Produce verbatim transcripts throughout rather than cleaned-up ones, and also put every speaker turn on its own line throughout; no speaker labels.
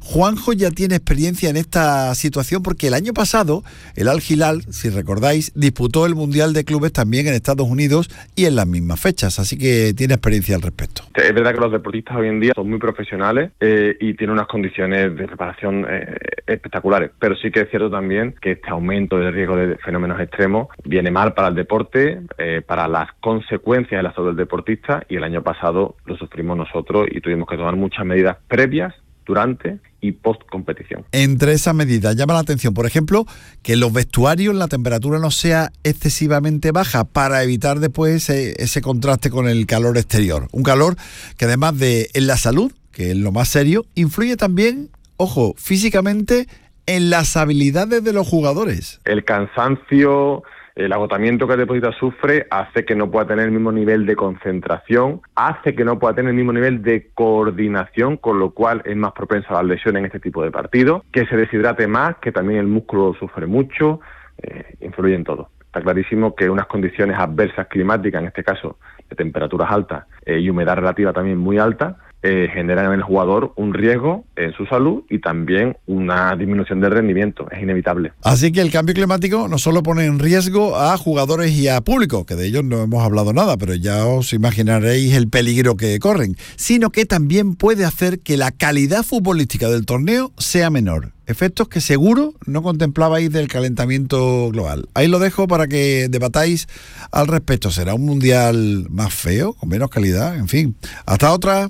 Juanjo ya tiene experiencia en esta situación porque el año pasado el Al Hilal, si recordáis, disputó el Mundial de Clubes también en Estados Unidos y en las mismas fechas, así que tiene experiencia al respecto.
Es verdad que los deportistas hoy en día son muy profesionales eh, y tienen unas condiciones de preparación eh, espectaculares, pero sí que es cierto también que este aumento del riesgo de fenómenos extremos viene mal para el deporte, eh, para las consecuencias de la salud del deportista, y el año pasado lo sufrimos nosotros y tuvimos que tomar muchas medidas previas, durante y post competición.
Entre esas medidas llama la atención, por ejemplo, que en los vestuarios la temperatura no sea excesivamente baja para evitar después ese, ese contraste con el calor exterior. Un calor que además de en la salud, que es lo más serio, influye también, ojo, físicamente en las habilidades de los jugadores.
El cansancio, el agotamiento que el deportista sufre hace que no pueda tener el mismo nivel de concentración, hace que no pueda tener el mismo nivel de coordinación, con lo cual es más propenso a las lesiones en este tipo de partidos, que se deshidrate más, que también el músculo sufre mucho, eh, influye en todo. Está clarísimo que unas condiciones adversas climáticas, en este caso de temperaturas altas eh, y humedad relativa también muy alta, Eh, generan en el jugador un riesgo en su salud y también una disminución del rendimiento, es inevitable.
Así que el cambio climático no solo pone en riesgo a jugadores y a público, que de ellos no hemos hablado nada, pero ya os imaginaréis el peligro que corren, sino que también puede hacer que la calidad futbolística del torneo sea menor. Efectos que seguro no contemplabais del calentamiento global. Ahí lo dejo para que debatáis al respecto. ¿Será un mundial más feo, con menos calidad? En fin, hasta otra.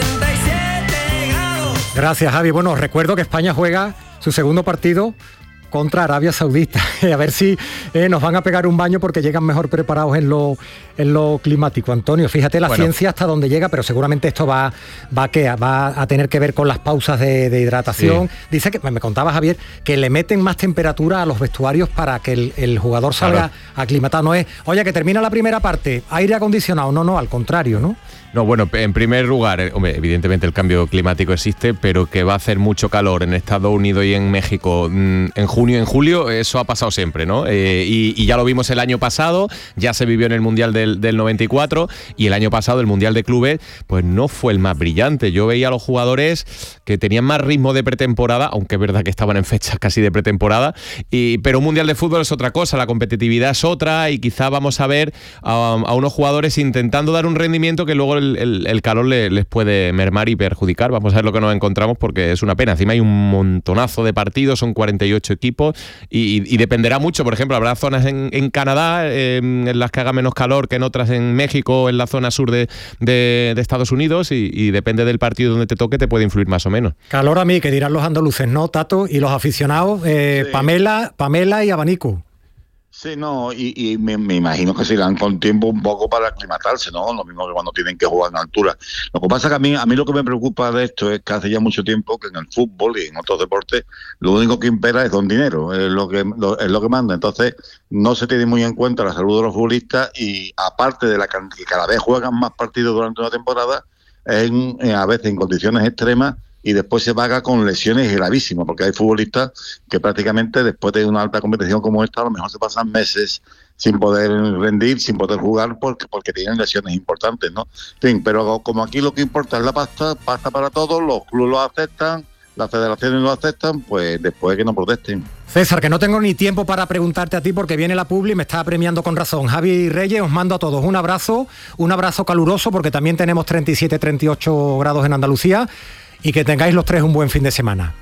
Gracias, Javi. Bueno, os recuerdo que España juega su segundo partido contra Arabia Saudita. A ver si eh, nos van a pegar un baño porque llegan mejor preparados en lo, en lo climático. Antonio, fíjate la bueno. ciencia hasta dónde llega, pero seguramente esto va, va, a, ¿qué? va a tener que ver con las pausas de, de hidratación. Sí. Dice que, me contaba Javier, que le meten más temperatura a los vestuarios para que el, el jugador salga claro. aclimatado. No es, oye, que termina la primera parte, aire acondicionado. No, no, al contrario, ¿no?
No, bueno, en primer lugar, hombre, evidentemente el cambio climático existe, pero que va a hacer mucho calor en Estados Unidos y en México en junio y en julio, eso ha pasado siempre, ¿no? Eh, y, y ya lo vimos el año pasado, ya se vivió en el Mundial del, del noventa y cuatro, y el año pasado el Mundial de Clubes, pues no fue el más brillante. Yo veía a los jugadores que tenían más ritmo de pretemporada, aunque es verdad que estaban en fechas casi de pretemporada, y, pero un Mundial de Fútbol es otra cosa, la competitividad es otra, y quizá vamos a ver a, a unos jugadores intentando dar un rendimiento que luego El, el, el calor le, les puede mermar y perjudicar. Vamos a ver lo que nos encontramos porque es una pena. Encima hay un montonazo de partidos, son cuarenta y ocho equipos y, y dependerá mucho. Por ejemplo, habrá zonas en, en Canadá eh, en las que haga menos calor que en otras en México, en la zona sur de, de, de Estados Unidos y, y depende del partido donde te toque te puede influir más o menos.
Calor a mí, que dirán los andaluces, ¿no, Tato? Y los aficionados, eh, sí. Pamela, Pamela y abanico.
Sí, no, y, y me, me imagino que se irán con tiempo un poco para aclimatarse, ¿no? Lo mismo que cuando tienen que jugar en altura. Lo que pasa es que a mí, a mí lo que me preocupa de esto es que hace ya mucho tiempo que en el fútbol y en otros deportes lo único que impera es don dinero, es lo que lo, es lo que manda. Entonces no se tiene muy en cuenta la salud de los futbolistas y aparte de la que cada vez juegan más partidos durante una temporada, en, en, a veces en condiciones extremas, y después se paga con lesiones gravísimas, porque hay futbolistas que prácticamente después de una alta competición como esta a lo mejor se pasan meses sin poder rendir, sin poder jugar porque porque tienen lesiones importantes, ¿no? En fin, pero como aquí lo que importa es la pasta, pasta para todos, los clubes lo aceptan, las federaciones lo aceptan, pues después que no protesten.
César, que no tengo ni tiempo para preguntarte a ti porque viene la publi y me está premiando con razón. Javi Reyes, os mando a todos un abrazo, un abrazo caluroso porque también tenemos treinta y siete, treinta y ocho grados en Andalucía. Y que tengáis los tres un buen fin de semana.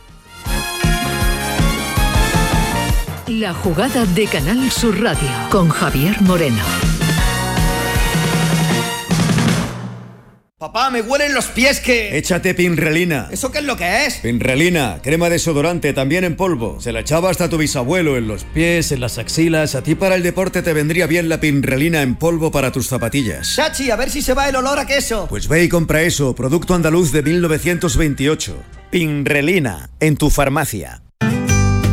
La jugada de Canal Sur Radio con Javier Moreno.
Papá, me huelen los pies que...
Échate Pinrelina.
¿Eso qué es lo que es?
Pinrelina, crema desodorante, también en polvo. Se la echaba hasta tu bisabuelo en los pies, en las axilas. A ti para el deporte te vendría bien la Pinrelina en polvo para tus zapatillas.
Chachi, a ver si se va el olor a queso.
Pues ve y compra eso, producto andaluz de mil novecientos veintiocho.
Pinrelina, en tu farmacia.